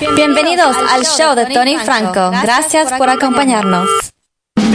Bienvenidos al show de Tony Franco. Gracias por acompañarnos.